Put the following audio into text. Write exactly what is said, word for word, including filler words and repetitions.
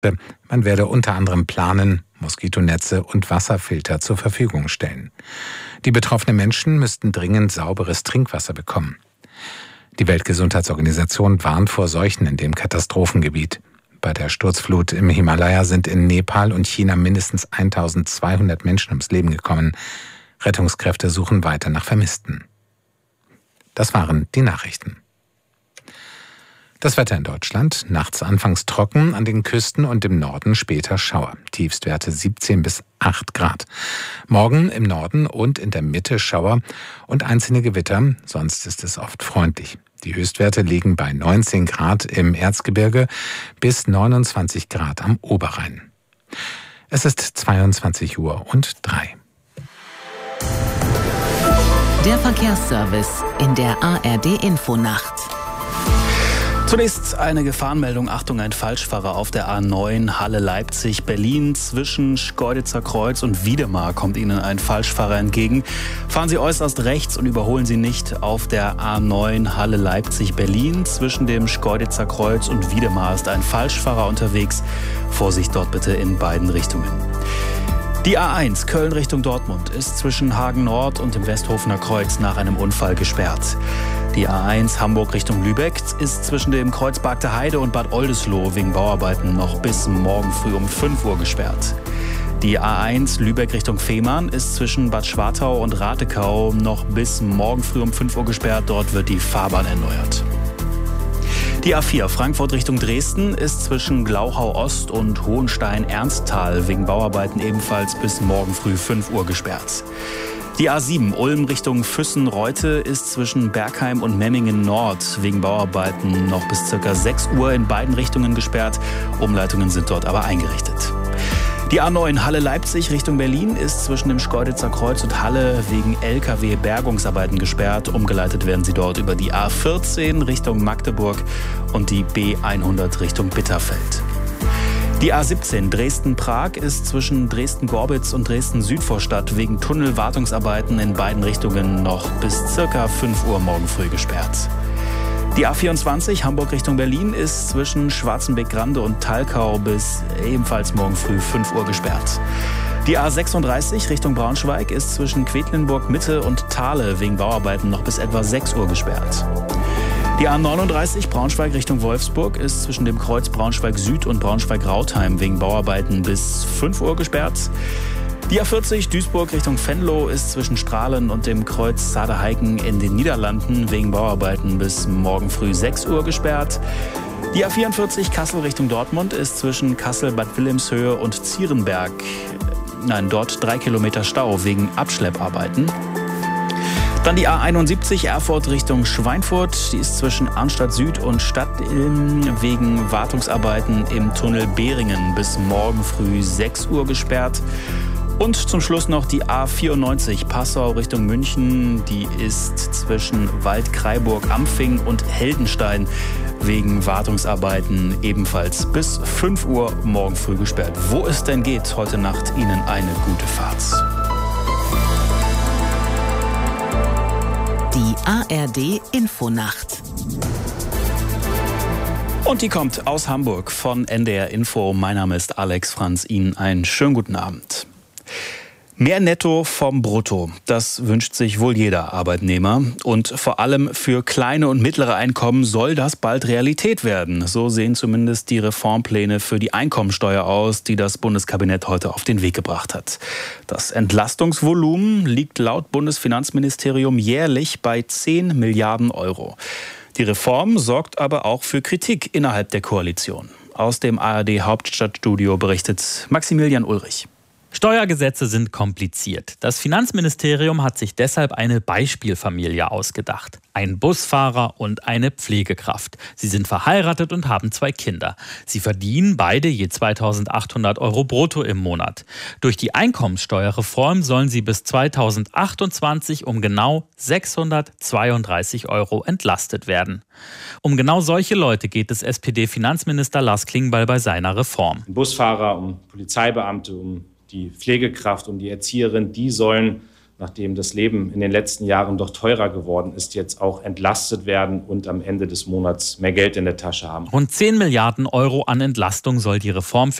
Man werde unter anderem planen, Moskitonetze und Wasserfilter zur Verfügung stellen. Die betroffenen Menschen müssten dringend sauberes Trinkwasser bekommen. Die Weltgesundheitsorganisation warnt vor Seuchen in dem Katastrophengebiet. Bei der Sturzflut im Himalaya sind in Nepal und China mindestens eintausendzweihundert Menschen ums Leben gekommen. Rettungskräfte suchen weiter nach Vermissten. Das waren die Nachrichten. Das Wetter in Deutschland: nachts anfangs trocken, an den Küsten und im Norden später Schauer. Tiefstwerte siebzehn bis acht Grad. Morgen im Norden und in der Mitte Schauer und einzelne Gewitter, sonst ist es oft freundlich. Die Höchstwerte liegen bei neunzehn Grad im Erzgebirge bis neunundzwanzig Grad am Oberrhein. Es ist zweiundzwanzig Uhr und drei. Der Verkehrsservice in der A R D-Infonacht. Zunächst eine Gefahrenmeldung. Achtung, ein Falschfahrer auf der A neun Halle-Leipzig-Berlin. Zwischen Schkeuditzer Kreuz und Wiedemar kommt Ihnen ein Falschfahrer entgegen. Fahren Sie äußerst rechts und überholen Sie nicht auf der A neun Halle-Leipzig-Berlin. Zwischen dem Schkeuditzer Kreuz und Wiedemar ist ein Falschfahrer unterwegs. Vorsicht dort bitte in beiden Richtungen. Die A eins Köln Richtung Dortmund ist zwischen Hagen Nord und dem Westhofener Kreuz nach einem Unfall gesperrt. Die A eins Hamburg Richtung Lübeck ist zwischen dem Kreuz Bargter Heide und Bad Oldesloe wegen Bauarbeiten noch bis morgen früh um fünf Uhr gesperrt. Die A eins Lübeck Richtung Fehmarn ist zwischen Bad Schwartau und Ratekau noch bis morgen früh um fünf Uhr gesperrt. Dort wird die Fahrbahn erneuert. Die A vier Frankfurt Richtung Dresden ist zwischen Glauchau Ost und Hohenstein-Ernsthal wegen Bauarbeiten ebenfalls bis morgen früh fünf Uhr gesperrt. Die A sieben Ulm Richtung Füssen-Reute ist zwischen Bergheim und Memmingen Nord wegen Bauarbeiten noch bis ca. sechs Uhr in beiden Richtungen gesperrt. Umleitungen sind dort aber eingerichtet. Die A neun Halle-Leipzig Richtung Berlin ist zwischen dem Schkeuditzer Kreuz und Halle wegen L K W-Bergungsarbeiten gesperrt. Umgeleitet werden sie dort über die A vierzehn Richtung Magdeburg und die B hundert Richtung Bitterfeld. Die A siebzehn Dresden-Prag ist zwischen Dresden-Gorbitz und Dresden-Südvorstadt wegen Tunnelwartungsarbeiten in beiden Richtungen noch bis ca. fünf Uhr morgen früh gesperrt. Die A vierundzwanzig Hamburg Richtung Berlin ist zwischen Schwarzenbeck-Grande und Talkau bis ebenfalls morgen früh fünf Uhr gesperrt. Die A sechsunddreißig Richtung Braunschweig ist zwischen Quedlinburg-Mitte und Thale wegen Bauarbeiten noch bis etwa sechs Uhr gesperrt. Die A neununddreißig Braunschweig Richtung Wolfsburg ist zwischen dem Kreuz Braunschweig Süd und Braunschweig-Rautheim wegen Bauarbeiten bis fünf Uhr gesperrt. Die A vierzig Duisburg Richtung Venlo ist zwischen Strahlen und dem Kreuz Saade-Heiken in den Niederlanden wegen Bauarbeiten bis morgen früh sechs Uhr gesperrt. Die A vierundvierzig Kassel Richtung Dortmund ist zwischen Kassel-Bad Wilhelmshöhe und Zierenberg, nein, dort drei Kilometer Stau wegen Abschlepparbeiten. Dann die A einundsiebzig Erfurt Richtung Schweinfurt, die ist zwischen Arnstadt Süd und Stadtilm wegen Wartungsarbeiten im Tunnel Behringen bis morgen früh sechs Uhr gesperrt. Und zum Schluss noch die A vierundneunzig Passau Richtung München. Die ist zwischen Waldkraiburg-Ampfing und Heldenstein wegen Wartungsarbeiten ebenfalls bis fünf Uhr morgen früh gesperrt. Wo es denn geht, heute Nacht Ihnen eine gute Fahrt. Die A R D-Infonacht. Und die kommt aus Hamburg von N D R Info. Mein Name ist Alex Franz. Ihnen einen schönen guten Abend. Mehr Netto vom Brutto, das wünscht sich wohl jeder Arbeitnehmer. Und vor allem für kleine und mittlere Einkommen soll das bald Realität werden. So sehen zumindest die Reformpläne für die Einkommensteuer aus, die das Bundeskabinett heute auf den Weg gebracht hat. Das Entlastungsvolumen liegt laut Bundesfinanzministerium jährlich bei zehn Milliarden Euro. Die Reform sorgt aber auch für Kritik innerhalb der Koalition. Aus dem A R D-Hauptstadtstudio berichtet Maximilian Ulrich. Steuergesetze sind kompliziert. Das Finanzministerium hat sich deshalb eine Beispielfamilie ausgedacht. Ein Busfahrer und eine Pflegekraft. Sie sind verheiratet und haben zwei Kinder. Sie verdienen beide je zweitausendachthundert Euro brutto im Monat. Durch die Einkommenssteuerreform sollen sie bis zweitausendachtundzwanzig um genau sechshundertzweiunddreißig Euro entlastet werden. Um genau solche Leute geht es S P D-Finanzminister Lars Klingbeil bei seiner Reform. Busfahrer, um Polizeibeamte, um die Pflegekraft, um die Erzieherin, die sollen nachdem das Leben in den letzten Jahren doch teurer geworden ist, jetzt auch entlastet werden und am Ende des Monats mehr Geld in der Tasche haben. Rund zehn Milliarden Euro an Entlastung soll die Reform